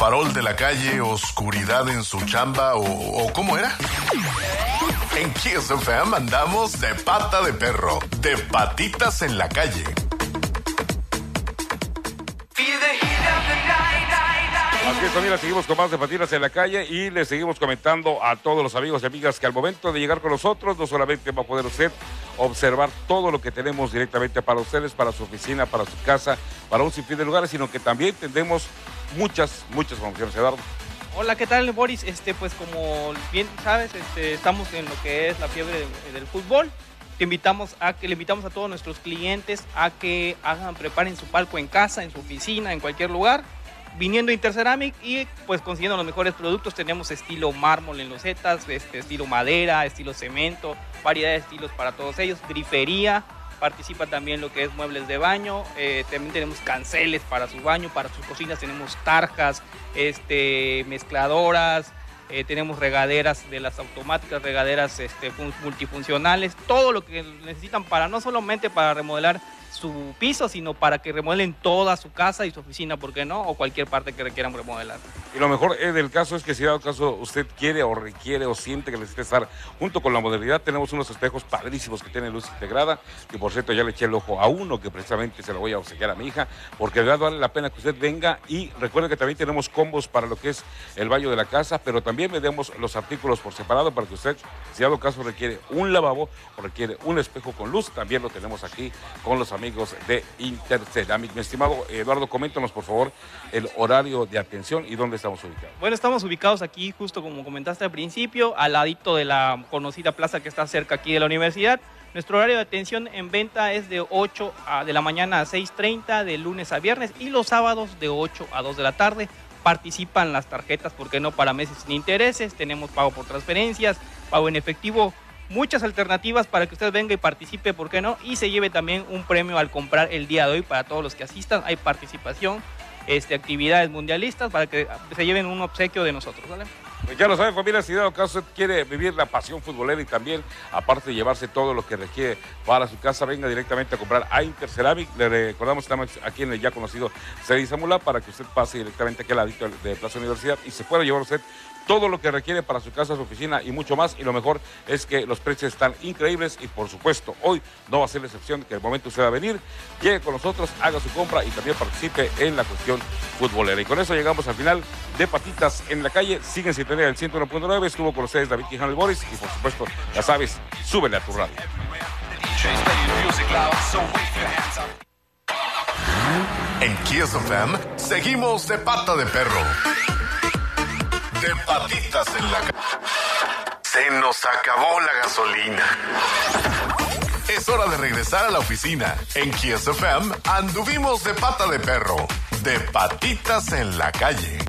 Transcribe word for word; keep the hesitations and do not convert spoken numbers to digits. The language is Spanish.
farol de la calle, oscuridad en su chamba o, o ¿cómo era? En Kiss F M andamos de pata de perro, de patitas en la calle. Así es, familia, seguimos con más de Patitas en la Calle y les seguimos comentando a todos los amigos y amigas que al momento de llegar con nosotros no solamente va a poder usted observar todo lo que tenemos directamente para ustedes, para su oficina, para su casa, para un sinfín de lugares, sino que también tendremos muchas, muchas promociones. Eduardo. Hola, ¿qué tal, Boris? Este, pues como bien sabes, este, estamos en lo que es la fiebre de, del fútbol. Te invitamos a que le invitamos a todos nuestros clientes a que hagan, preparen su palco en casa, en su oficina, en cualquier lugar, viniendo a Interceramic y pues consiguiendo los mejores productos. Tenemos estilo mármol en losetas, este, estilo madera, estilo cemento, variedad de estilos para todos ellos, grifería, participa también lo que es muebles de baño, eh, también tenemos canceles para su baño, para sus cocinas tenemos tarjas, este, mezcladoras, eh, tenemos regaderas de las automáticas, regaderas este, multifuncionales, todo lo que necesitan para no solamente para remodelar su piso, sino para que remodelen toda su casa y su oficina, ¿por qué no? O cualquier parte que requieran remodelar. Y lo mejor eh, del caso es que si dado caso usted quiere o requiere o siente que necesita estar junto con la modernidad, tenemos unos espejos padrísimos que tienen luz integrada, que por cierto ya le eché el ojo a uno que precisamente se lo voy a obsequiar a mi hija, porque de verdad vale la pena que usted venga y recuerde que también tenemos combos para lo que es el baño de la casa, pero también vendemos los artículos por separado para que usted, si dado caso requiere un lavabo o requiere un espejo con luz, también lo tenemos aquí con los amigos de Interceramic. Mi estimado Eduardo, coméntanos por favor el horario de atención y dónde estamos ubicados. Bueno, estamos ubicados aquí justo como comentaste al principio, al ladito de la conocida plaza que está cerca aquí de la universidad. Nuestro horario de atención en venta es de ocho de la mañana a seis treinta, de lunes a viernes, y los sábados de ocho a dos de la tarde. Participan las tarjetas, ¿por qué no?, para meses sin intereses. Tenemos pago por transferencias, pago en efectivo, muchas alternativas para que usted venga y participe, ¿por qué no? Y se lleve también un premio al comprar el día de hoy para todos los que asistan. Hay participación, este, actividades mundialistas para que se lleven un obsequio de nosotros, ¿vale? Pues ya lo saben, familia, si dado caso usted quiere vivir la pasión futbolera y también, aparte de llevarse todo lo que requiere para su casa, venga directamente a comprar a Interceramic. Le recordamos que estamos aquí en el ya conocido Cedi Zamula para que usted pase directamente aquí al ladito de Plaza Universidad y se pueda llevar usted todo lo que requiere para su casa, su oficina y mucho más. Y lo mejor es que los precios están increíbles y por supuesto hoy no va a ser la excepción, que el momento usted va a venir, llegue con nosotros, haga su compra y también participe en la cuestión futbolera. Y con eso llegamos al final de Patitas en la Calle. Siguen sin tener el ciento uno punto nueve, estuvo con ustedes David Quijano y Boris y por supuesto, ya sabes, súbele a tu radio. En Kiss F M seguimos de pata de perro, de patitas en la calle. Se nos acabó la gasolina. Es hora de regresar a la oficina. En Kiss F M anduvimos de pata de perro, de patitas en la calle.